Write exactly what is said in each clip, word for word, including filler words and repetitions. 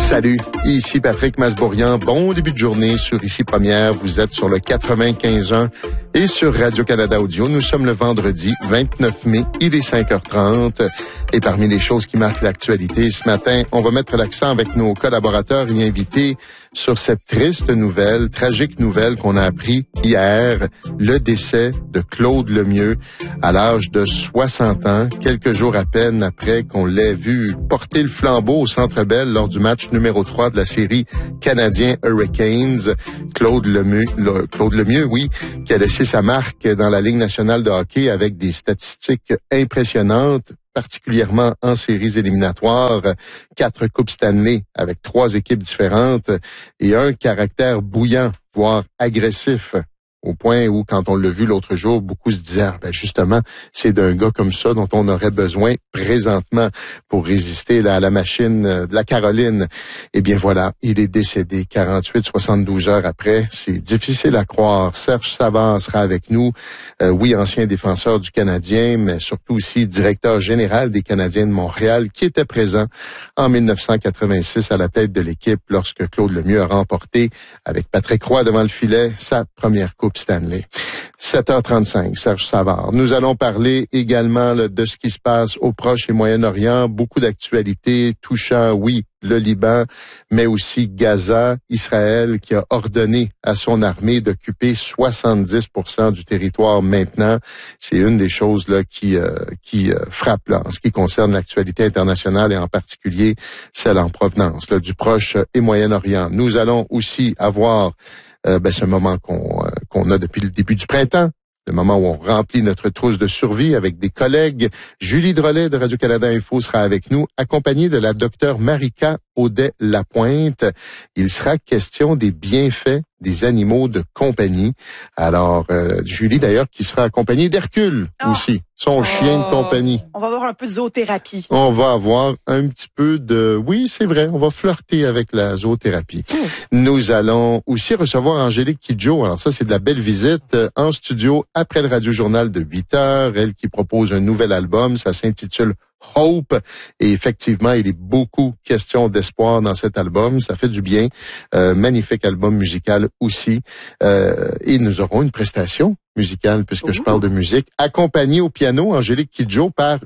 Salut, ici Patrick Masbourian. Bon début de journée sur Ici Première. Vous êtes sur le quatre-vingt-quinze point un et sur Radio-Canada Audio. Nous sommes le vendredi vingt-neuf mai, il est cinq heures trente. Et parmi les choses qui marquent l'actualité ce matin, on va mettre l'accent avec nos collaborateurs et invités sur cette triste nouvelle, tragique nouvelle qu'on a appris hier, le décès de Claude Lemieux à l'âge de soixante ans, quelques jours à peine après qu'on l'ait vu porter le flambeau au Centre Bell lors du match numéro trois de la série Canadien Hurricanes. Claude Lemieux, le, Claude Lemieux, oui, qui a laissé sa marque dans la Ligue nationale de hockey avec des statistiques impressionnantes, particulièrement en séries éliminatoires, quatre coupes Stanley avec trois équipes différentes et un caractère bouillant, voire agressif. Au point où, quand on l'a vu l'autre jour, beaucoup se disaient, ah, ben justement, c'est d'un gars comme ça dont on aurait besoin présentement pour résister là, à la machine de la Caroline. Eh bien voilà, il est décédé quarante-huit, soixante-douze heures après. C'est difficile à croire. Serge Savard sera avec nous. Euh, oui, ancien défenseur du Canadien, mais surtout aussi directeur général des Canadiens de Montréal, qui était présent en dix-neuf cent quatre-vingt-six à la tête de l'équipe lorsque Claude Lemieux a remporté, avec Patrick Roy devant le filet, sa première coupe Stanley. sept heures trente-cinq, Serge Savard. Nous allons parler également là, de ce qui se passe au Proche et Moyen-Orient. Beaucoup d'actualités touchant, oui, le Liban, mais aussi Gaza, Israël, qui a ordonné à son armée d'occuper soixante-dix pour cent du territoire maintenant. C'est une des choses là qui euh, qui euh, frappe là, en ce qui concerne l'actualité internationale et en particulier celle en provenance là, du Proche et Moyen-Orient. Nous allons aussi avoir Euh, ben, ce moment qu'on euh, qu'on a depuis le début du printemps, le moment où on remplit notre trousse de survie avec des collègues. Julie Drolet de Radio-Canada Info sera avec nous, accompagnée de la docteure Marika Audet-Lapointe. Il sera question des bienfaits des animaux de compagnie. Alors, euh, Julie, d'ailleurs, qui sera accompagnée d'Hercule oh. aussi, son oh. chien de compagnie. On va avoir un peu de zoothérapie. On va avoir un petit peu de... Oui, c'est vrai, on va flirter avec la zoothérapie. Mmh. Nous allons aussi recevoir Angélique Kidjo. Alors ça, c'est de la belle visite en studio après le Radio-Journal de huit heures. Elle qui propose un nouvel album, ça s'intitule Hope. Et effectivement, il est beaucoup question d'espoir dans cet album. Ça fait du bien. Euh, magnifique album musical aussi. Euh, et nous aurons une prestation musicale, puisque Ouh. je parle de musique, accompagnée au piano, Angélique Kidjo, par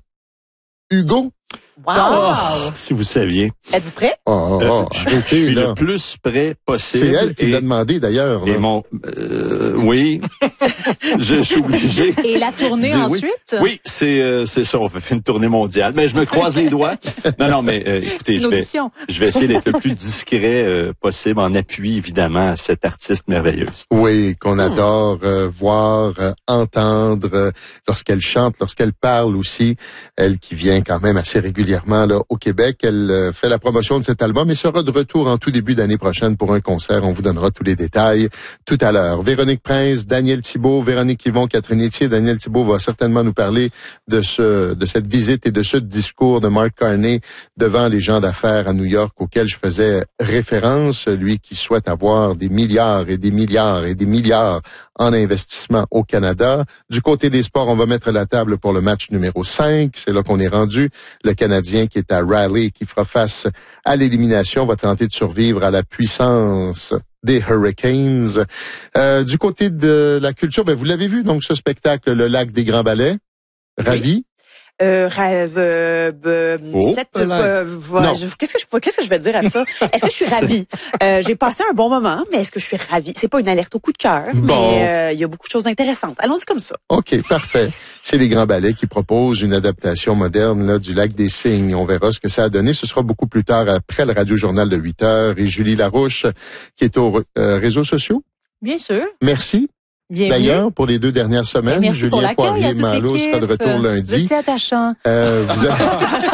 Hugo. Wow! Oh, si vous saviez. Êtes-vous prêt? Oh, oh, euh, je, je suis là. le plus prêt possible. C'est elle qui l'a demandé d'ailleurs. Et mon, euh, oui, je, je suis obligé. Et la tournée Dis, ensuite? Oui, oui c'est euh, c'est ça. On fait une tournée mondiale. Mais je me croise les doigts. Non, non, mais euh, écoutez, je vais, je vais essayer d'être le plus discret euh, possible en appui évidemment à cette artiste merveilleuse. Oui, qu'on adore euh, voir, euh, entendre euh, lorsqu'elle chante, lorsqu'elle parle aussi. Elle qui vient quand même assez régulièrement là, au Québec. Elle euh, fait la promotion de cet album et sera de retour en tout début d'année prochaine pour un concert. On vous donnera tous les détails tout à l'heure. Véronique Prince, Daniel Thibault, Véronique Yvon, Catherine Etier. Daniel Thibault va certainement nous parler de ce de cette visite et de ce discours de Mark Carney devant les gens d'affaires à New York auquel je faisais référence. Lui qui souhaite avoir des milliards et des milliards et des milliards en investissement au Canada. Du côté des sports, on va mettre la table pour le match numéro cinq. C'est là qu'on est rendu. Le Canadien qui est à Raleigh, qui fera face à l'élimination, va tenter de survivre à la puissance des Hurricanes. Euh, du côté de la culture, ben vous l'avez vu, donc ce spectacle, Le Lac des Grands Ballets, Ravi. Oui. Euh, rêve, euh, euh, oh, cette, euh, voilà, je, qu'est-ce que je, qu'est-ce que je vais dire à ça? Est-ce que je suis ravie? Euh, j'ai passé un bon moment, mais est-ce que je suis ravie? C'est pas une alerte au coup de cœur, bon. mais euh, il y a beaucoup de choses intéressantes. Allons-y comme ça. OK, parfait. C'est les Grands Ballets qui proposent une adaptation moderne là, du Lac des Cygnes. On verra ce que ça a donné. Ce sera beaucoup plus tard après le Radio-Journal de huit heures. Et Julie Larouche, qui est aux euh, réseaux sociaux. Bien sûr. Merci. Bienvenue. D'ailleurs, pour les deux dernières semaines, merci Julien Poirier-Malo sera de retour lundi. Vous étiez attachant. Euh, vous avez...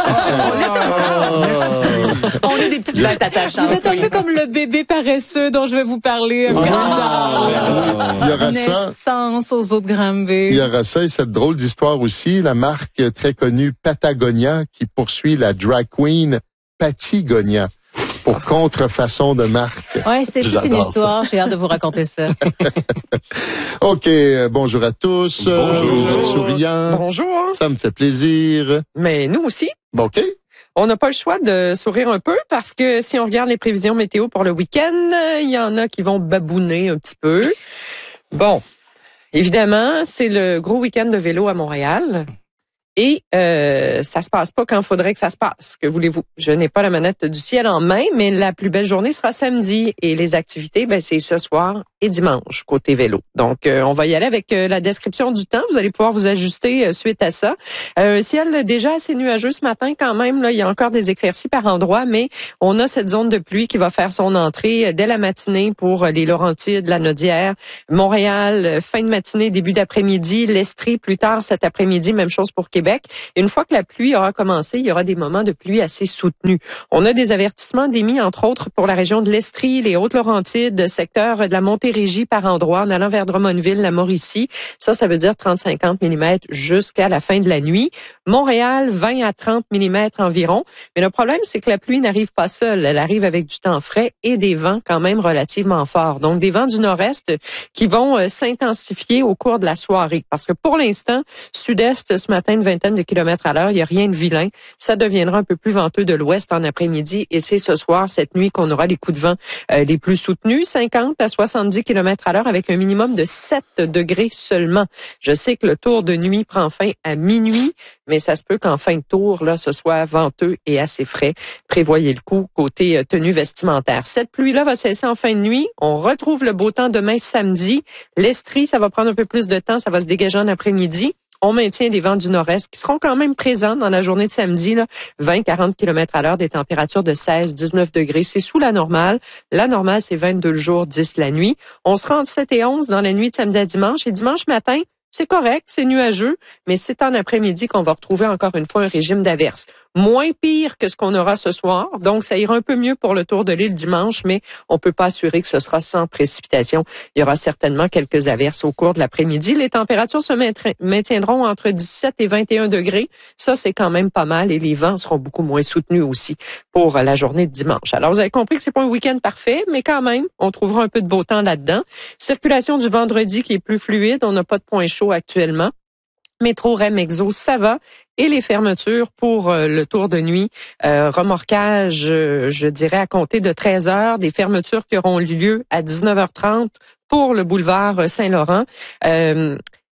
oh, on est des petites bêtes attachantes. Vous êtes un peu comme le bébé paresseux dont je vais vous parler un peu plus tard. Il y aura ça. Naissance aux autres Granby. Il y aura ça et cette drôle d'histoire aussi. La marque très connue Patagonia qui poursuit la drag queen Patigonia. Pour contrefaçon de marque. Ouais, c'est toute une histoire. J'ai hâte de vous raconter ça. OK. Bonjour à tous. Bonjour. Vous êtes souriants. Bonjour. Ça me fait plaisir. Mais nous aussi. Bon, OK. on n'a pas le choix de sourire un peu parce que si on regarde les prévisions météo pour le week-end, il y en a qui vont babouner un petit peu. Bon, évidemment, c'est le gros week-end de vélo à Montréal. Et euh, ça se passe pas quand il faudrait que ça se passe. Que voulez-vous? Je n'ai pas la manette du ciel en main, mais la plus belle journée sera samedi. Et les activités, ben c'est ce soir et dimanche, côté vélo. Donc, euh, on va y aller avec euh, la description du temps. Vous allez pouvoir vous ajuster euh, suite à ça. Euh, un ciel déjà assez nuageux ce matin quand même. Là, il y a encore des éclaircies par endroits, mais on a cette zone de pluie qui va faire son entrée dès la matinée pour les Laurentides, la Naudière, Montréal, fin de matinée, début d'après-midi, l'Estrie plus tard cet après-midi, même chose pour Québec. Et une fois que la pluie aura commencé, il y aura des moments de pluie assez soutenus. On a des avertissements d'émis, entre autres, pour la région de l'Estrie, les Hautes-Laurentides, secteur de la Montérégie par endroit, en allant vers Drummondville, la Mauricie. Ça, ça veut dire trente à cinquante millimètres jusqu'à la fin de la nuit. Montréal, vingt à trente millimètres environ. Mais le problème, c'est que la pluie n'arrive pas seule. Elle arrive avec du temps frais et des vents quand même relativement forts. Donc, des vents du nord-est qui vont euh, s'intensifier au cours de la soirée. Parce que pour l'instant, sud-est, ce matin, une vingtaine de kilomètres à l'heure, il n'y a rien de vilain. Ça deviendra un peu plus venteux de l'ouest en après-midi et c'est ce soir, cette nuit, qu'on aura les coups de vent euh, les plus soutenus, cinquante à soixante-dix kilomètres à l'heure avec un minimum de sept degrés seulement. Je sais que le tour de nuit prend fin à minuit, mais ça se peut qu'en fin de tour, là, ce soit venteux et assez frais. Prévoyez le coup côté euh, tenue vestimentaire. Cette pluie-là va cesser en fin de nuit. On retrouve le beau temps demain samedi. L'Estrie, ça va prendre un peu plus de temps, ça va se dégager en après-midi. On maintient des vents du nord-est qui seront quand même présents dans la journée de samedi, là, vingt à quarante kilomètres à l'heure, des températures de seize à dix-neuf degrés. C'est sous la normale. La normale, c'est vingt-deux le jour, dix la nuit. On sera entre sept et onze dans la nuit de samedi à dimanche. Et dimanche matin, c'est correct, c'est nuageux, mais c'est en après-midi qu'on va retrouver encore une fois un régime d'averses. Moins pire que ce qu'on aura ce soir, donc ça ira un peu mieux pour le tour de l'île dimanche, mais on peut pas assurer que ce sera sans précipitation. Il y aura certainement quelques averses au cours de l'après-midi. Les températures se maintiendront entre dix-sept et vingt et un degrés. Ça, c'est quand même pas mal et les vents seront beaucoup moins soutenus aussi pour la journée de dimanche. Alors, vous avez compris que c'est pas un week-end parfait, mais quand même, on trouvera un peu de beau temps là-dedans. Circulation du vendredi qui est plus fluide. On n'a pas de point chaud actuellement. Métro, R E M, Exo, ça va. Et les fermetures pour euh, le tour de nuit, euh, remorquage, euh, je dirais, à compter de treize heures, des fermetures qui auront lieu à dix-neuf heures trente pour le boulevard Saint-Laurent. Euh,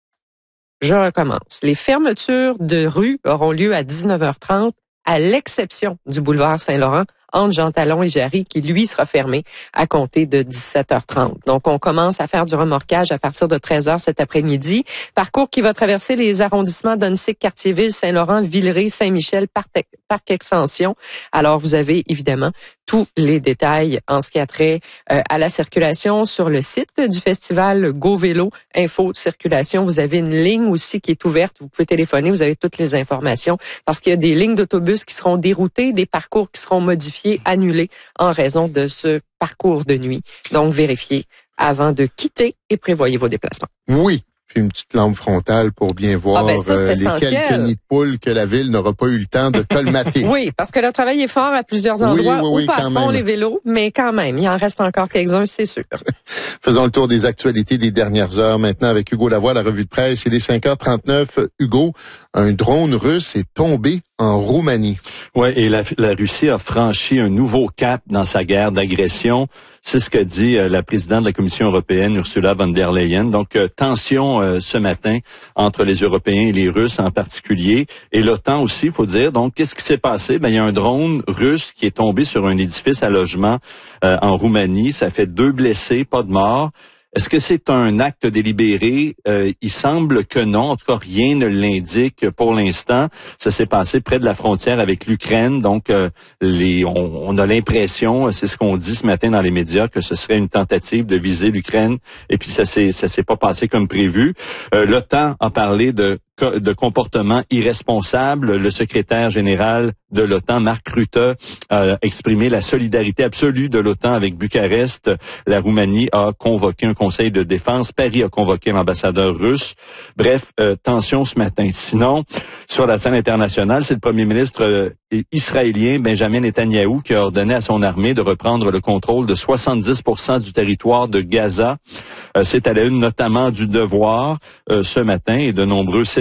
je recommence. Les fermetures de rue auront lieu à dix-neuf heures trente, à l'exception du boulevard Saint-Laurent, entre Jean Talon et Jarry, qui, lui, sera fermé à compter de dix-sept heures trente. Donc, on commence à faire du remorquage à partir de treize heures cet après-midi. Parcours qui va traverser les arrondissements d'Onsic, Cartierville, Saint-Laurent, Villeray, Saint-Michel, Parc, Parc Extension. Alors, vous avez évidemment tous les détails en ce qui a trait euh, à la circulation sur le site du festival Go Vélo Info Circulation. Vous avez une ligne aussi qui est ouverte. Vous pouvez téléphoner, vous avez toutes les informations parce qu'il y a des lignes d'autobus qui seront déroutées, des parcours qui seront modifiés, annulés en raison de ce parcours de nuit. Donc, vérifiez avant de quitter et prévoyez vos déplacements. Oui. Puis une petite lampe frontale pour bien voir ah ben ça, euh, les quelques nids de poules que la ville n'aura pas eu le temps de colmater. Oui, parce que le travail est fort à plusieurs endroits oui, oui, oui, où passeront les vélos, mais quand même, il en reste encore quelques-uns, c'est sûr. Faisons le tour des actualités des dernières heures maintenant avec Hugo Lavoie, la revue de presse. Il est cinq heures trente-neuf. Hugo, un drone russe est tombé en Roumanie. Oui, et la, la Russie a franchi un nouveau cap dans sa guerre d'agression. C'est ce que dit euh, la présidente de la Commission européenne, Ursula von der Leyen. Donc, euh, tension euh, ce matin entre les Européens et les Russes en particulier. Et l'OTAN aussi, il faut dire. Donc, qu'est-ce qui s'est passé? Ben, il y a un drone russe qui est tombé sur un édifice à logement euh, en Roumanie. Ça fait deux blessés, pas de mort. Est-ce que c'est un acte délibéré? Euh, il semble que non. En tout cas, rien ne l'indique pour l'instant. Ça s'est passé près de la frontière avec l'Ukraine. Donc, euh, les, on, on a l'impression, c'est ce qu'on dit ce matin dans les médias, que ce serait une tentative de viser l'Ukraine. Et puis, ça s'est, ça s'est pas passé comme prévu. Euh, L'OTAN a parlé de de comportement irresponsable. Le secrétaire général de l'OTAN, Mark Rutte, a exprimé la solidarité absolue de l'OTAN avec Bucarest. La Roumanie a convoqué un conseil de défense. Paris a convoqué l'ambassadeur russe. Bref, euh, tension ce matin. Sinon, sur la scène internationale, c'est le premier ministre euh, israélien Benjamin Netanyahou qui a ordonné à son armée de reprendre le contrôle de soixante-dix pour cent du territoire de Gaza. Euh, c'est à la une notamment du Devoir euh, ce matin et de nombreux sites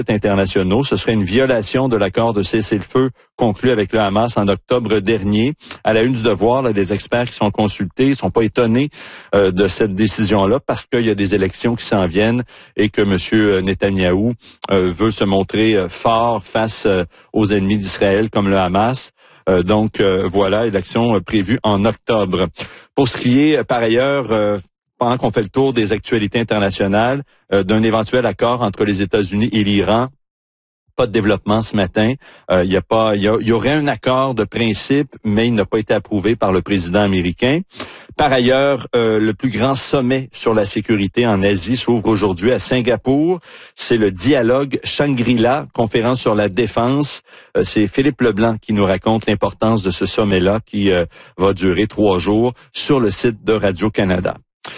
sites internationaux. Ce serait une violation de l'accord de cessez-le-feu conclu avec le Hamas en octobre dernier. À la une du Devoir, là, des experts qui sont consultés ne sont pas étonnés euh, de cette décision-là parce qu'il y a des élections qui s'en viennent et que M. Netanyahou euh, veut se montrer euh, fort face euh, aux ennemis d'Israël comme le Hamas. Euh, donc euh, voilà, élection euh, prévue en octobre. Pour ce qui est, euh, par ailleurs, euh, pendant qu'on fait le tour des actualités internationales, euh, d'un éventuel accord entre les États-Unis et l'Iran, pas de développement ce matin. Il euh, y a pas, il y, y aurait un accord de principe, mais il n'a pas été approuvé par le président américain. Par ailleurs, euh, le plus grand sommet sur la sécurité en Asie s'ouvre aujourd'hui à Singapour. C'est le dialogue Shangri-La, conférence sur la défense. Euh, c'est Philippe Leblanc qui nous raconte l'importance de ce sommet-là qui euh, va durer trois jours sur le site de Radio-Canada.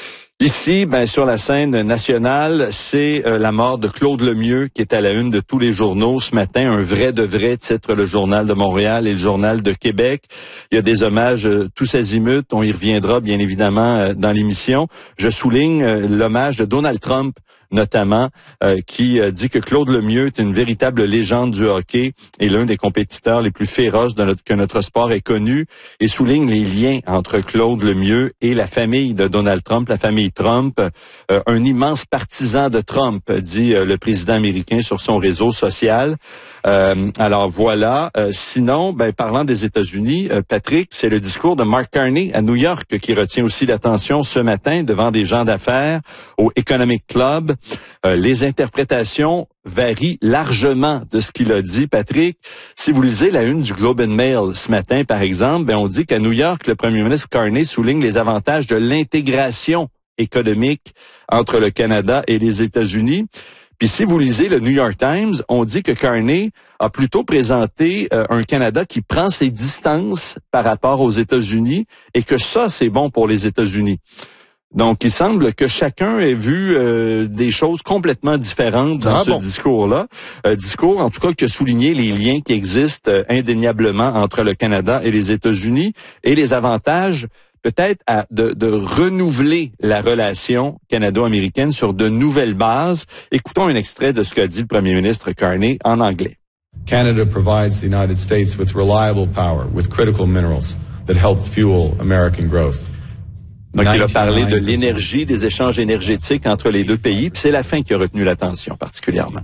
Ici, ben sur la scène nationale, c'est euh, la mort de Claude Lemieux qui est à la une de tous les journaux ce matin. Un vrai de vrai, titre le Journal de Montréal et le Journal de Québec. Il y a des hommages euh, tous azimuts. On y reviendra bien évidemment euh, dans l'émission. Je souligne euh, l'hommage de Donald Trump notamment, euh, qui euh, dit que Claude Lemieux est une véritable légende du hockey et l'un des compétiteurs les plus féroces de notre, que notre sport ait connu, et souligne les liens entre Claude Lemieux et la famille de Donald Trump, la famille Trump, euh, un immense partisan de Trump, dit euh, le président américain sur son réseau social. Euh, alors voilà. Euh, sinon, ben, parlant des États-Unis, euh, Patrick, c'est le discours de Mark Carney à New York qui retient aussi l'attention ce matin devant des gens d'affaires au Economic Club. Euh, les interprétations varient largement de ce qu'il a dit, Patrick. Si vous lisez la une du Globe and Mail ce matin, par exemple, ben, on dit qu'à New York, le premier ministre Carney souligne les avantages de l'intégration économique entre le Canada et les États-Unis. Puis si vous lisez le New York Times, on dit que Carney a plutôt présenté euh, un Canada qui prend ses distances par rapport aux États-Unis et que ça, c'est bon pour les États-Unis. Donc, il semble que chacun ait vu euh, des choses complètement différentes dans ah ce bon. discours-là. Euh, discours, en tout cas, qui a souligné les liens qui existent euh, indéniablement entre le Canada et les États-Unis et les avantages peut-être à, de, de renouveler la relation canado-américaine sur de nouvelles bases. Écoutons un extrait de ce qu'a dit le premier ministre Carney en anglais. Canada provides the United States with reliable power, with critical minerals that help fuel American growth. Donc, il a parlé de l'énergie, des échanges énergétiques entre les deux pays, puis c'est la fin qui a retenu l'attention particulièrement.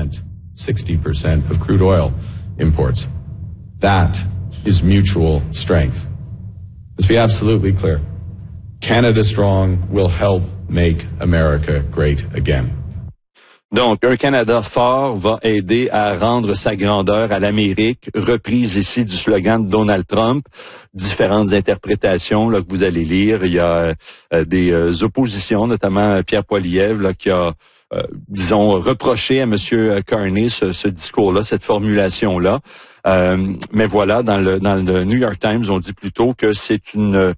sixty percent of crude oil imports. That is mutual strength. Let's be absolutely clear. Canada strong will help make America great again. Donc, un Canada fort va aider à rendre sa grandeur à l'Amérique, reprise ici du slogan de Donald Trump. Différentes interprétations là que vous allez lire. Il y a euh, des euh, oppositions, notamment Pierre Poilievre, là, qui a, euh, disons, reproché à M. Carney ce, ce discours-là, cette formulation-là. Euh, mais voilà, dans le dans le New York Times, on dit plutôt que c'est une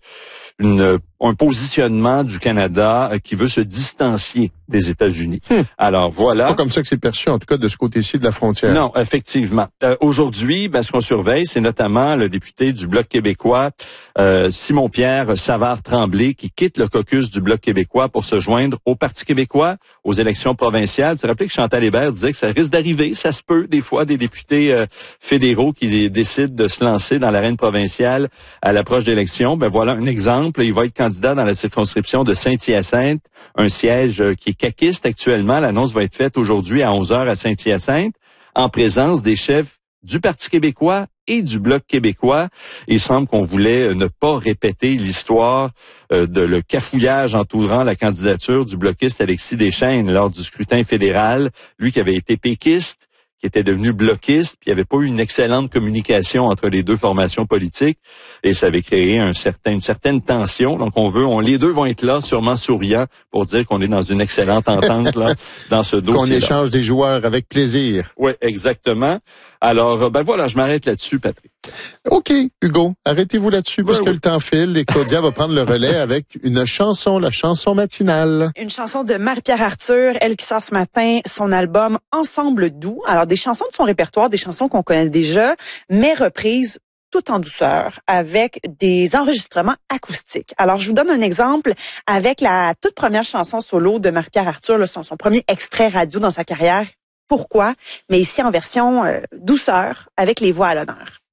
une un positionnement du Canada qui veut se distancier des États-Unis. Hmm. Alors voilà. C'est pas comme ça que c'est perçu, en tout cas de ce côté-ci de la frontière. Non, effectivement. Euh, aujourd'hui, ben, ce qu'on surveille, c'est notamment le député du Bloc québécois, euh, Simon-Pierre Savard-Tremblay, qui quitte le caucus du Bloc québécois pour se joindre au Parti québécois aux élections provinciales. Tu te rappelles que Chantal Hébert disait que ça risque d'arriver, ça se peut, des fois, des députés euh, fédéraux qui décident de se lancer dans l'arène provinciale à l'approche d'élections. Ben voilà un exemple. Il va être candidat dans la circonscription de Saint-Hyacinthe, un siège qui est caquiste actuellement. L'annonce va être faite aujourd'hui à onze heures à Saint-Hyacinthe, en présence des chefs du Parti québécois et du Bloc québécois. Il semble qu'on voulait ne pas répéter l'histoire euh, de le cafouillage entourant la candidature du bloquiste Alexis Deschênes lors du scrutin fédéral. Lui qui avait été péquiste, qui était devenu bloquiste, puis il n'y avait pas eu une excellente communication entre les deux formations politiques, et ça avait créé un certain, une certaine tension. Donc on veut, on, les deux vont être là, sûrement souriants, pour dire qu'on est dans une excellente entente là, dans ce dossier. Qu'on échange des joueurs avec plaisir. Oui, exactement. Alors, ben voilà, je m'arrête là-dessus, Patrick. OK, Hugo, arrêtez-vous là-dessus parce ben, que oui. le temps file et Claudia va prendre le relais avec une chanson, la chanson matinale. Une chanson de Marie-Pierre Arthur, elle qui sort ce matin son album Ensemble doux. Alors, des chansons de son répertoire, des chansons qu'on connaît déjà, mais reprises tout en douceur, avec des enregistrements acoustiques. Alors, je vous donne un exemple avec la toute première chanson solo de Marie-Pierre Arthur, là, son, son premier extrait radio dans sa carrière, pourquoi, mais ici en version euh, douceur avec les voix à l'honneur.